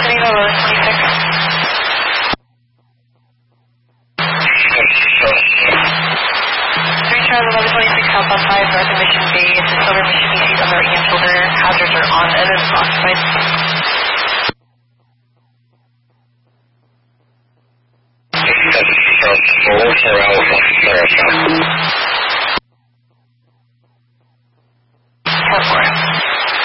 Toledo, Road 26. 3 Charlie, 1126, southbound 5, north of Mission Bay. It's a silver Mission EC on the right hand shoulder. Hazards are on and it's occupied. Four.